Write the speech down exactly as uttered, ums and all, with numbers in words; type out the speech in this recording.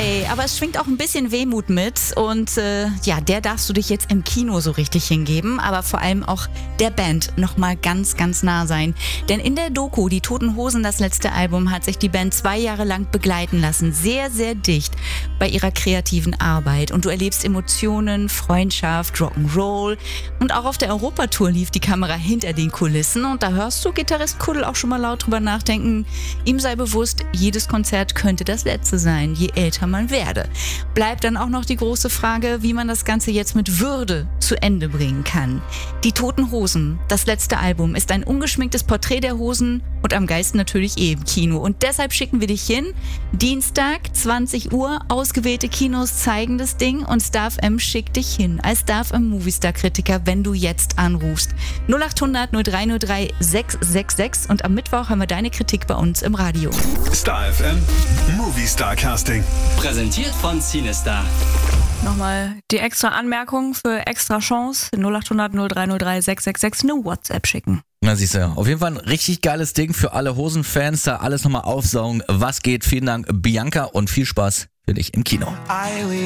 ey, aber es schwingt auch ein bisschen Wehmut mit und äh, ja, der darfst du dich jetzt im Kino so richtig hingeben, aber vor allem auch der Band nochmal ganz, ganz nah sein. Denn in der Doku Die Toten Hosen, das letzte Album, hat sich die Band zwei Jahre lang begleiten lassen, sehr, sehr dicht bei ihrer kreativen Arbeit und du erlebst Emotionen, Freundschaft, Rock'n'Roll und auch auf der Europatour lief die Kamera hinter den Kulissen und da hörst du Gitarrist Kuddel auch schon mal laut drüber nachdenken, ihm sei bewusst, jedes Konzert könnte das letzte sein, je älter man werde. Bleibt dann auch noch die große Frage, wie man das Ganze jetzt mit Würde zu Ende bringen kann. Die Toten Hosen, das letzte Album, ist ein ungeschminktes Porträt der Hosen und am Geist natürlich eh im Kino. Und deshalb schicken wir dich hin. Dienstag, zwanzig Uhr, ausgewählte Kinos zeigen das Ding und Star F M schickt dich hin als Star F M Movistar-Kritiker, wenn du jetzt anrufst. null acht hundert null drei null drei sechs sechs sechs und am Mittwoch haben wir deine Kritik bei uns im Radio. Star F M Movistar Casting. Präsentiert von Cinestar. Nochmal die extra Anmerkung für extra Chance. null acht hundert null drei null drei sechs sechs sechs eine WhatsApp schicken. Na siehst du, auf jeden Fall ein richtig geiles Ding für alle Hosenfans. Da alles nochmal aufsaugen. Was geht? Vielen Dank, Bianca, und viel Spaß für dich im Kino.